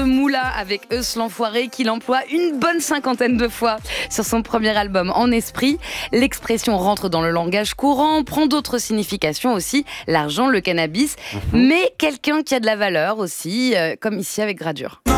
moula avec Eus l'Enfoiré qu'il emploie une bonne 50aine de fois sur son premier album En Esprit. L'expression rentre dans le langage courant, prend d'autres significations aussi, l'argent, le cannabis, mais quelqu'un qui a de la valeur aussi, comme ici avec Gradure.